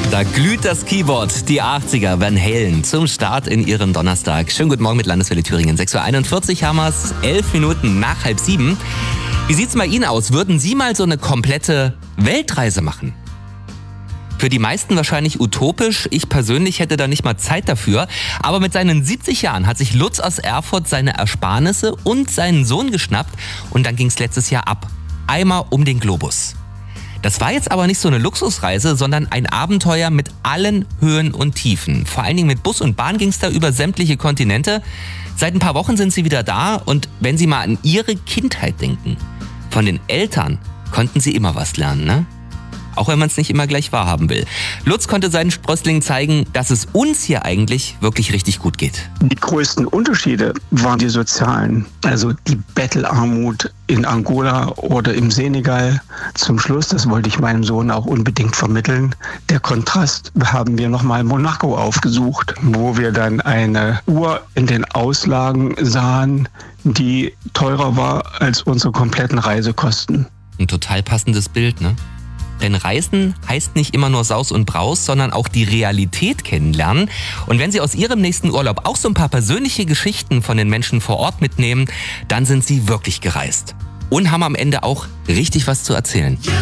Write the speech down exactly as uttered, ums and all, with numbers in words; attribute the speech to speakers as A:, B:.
A: Da glüht das Keyboard. Die achtziger Van Halen zum Start in ihren Donnerstag. Schönen guten Morgen mit Landeswelle Thüringen. sechs Uhr einundvierzig haben wir es, elf Minuten nach halb sieben. Wie sieht's bei Ihnen aus? Würden Sie mal so eine komplette Weltreise machen? Für die meisten wahrscheinlich utopisch. Ich persönlich hätte da nicht mal Zeit dafür. Aber mit seinen siebzig Jahren hat sich Lutz aus Erfurt seine Ersparnisse und seinen Sohn geschnappt. Und dann ging's letztes Jahr ab. Einmal um den Globus. Das war jetzt aber nicht so eine Luxusreise, sondern ein Abenteuer mit allen Höhen und Tiefen. Vor allen Dingen mit Bus und Bahn ging es da über sämtliche Kontinente. Seit ein paar Wochen sind sie wieder da und wenn Sie mal an Ihre Kindheit denken, von den Eltern konnten Sie immer was lernen, ne? Auch wenn man es nicht immer gleich wahrhaben will. Lutz konnte seinen Sprösslingen zeigen, dass es uns hier eigentlich wirklich richtig gut geht.
B: Die größten Unterschiede waren die sozialen. Also die Bettelarmut in Angola oder im Senegal. Zum Schluss, das wollte ich meinem Sohn auch unbedingt vermitteln, der Kontrast haben wir nochmal Monaco aufgesucht, wo wir dann eine Uhr in den Auslagen sahen, die teurer war als unsere kompletten Reisekosten.
A: Ein total passendes Bild, ne? Denn Reisen heißt nicht immer nur Saus und Braus, sondern auch die Realität kennenlernen. Und wenn Sie aus Ihrem nächsten Urlaub auch so ein paar persönliche Geschichten von den Menschen vor Ort mitnehmen, dann sind Sie wirklich gereist. Und haben am Ende auch richtig was zu erzählen.